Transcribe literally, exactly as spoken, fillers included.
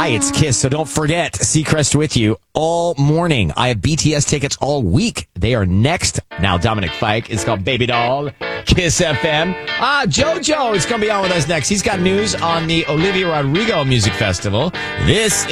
Hi, it's Kiss, so don't forget, Seacrest with you all morning. I have B T S tickets all week. They are next. Now, Dominic Fike. It's called Baby Doll. Kiss F M. Ah, JoJo is going to be on with us next. He's got news on the Olivia Rodrigo Music Festival. This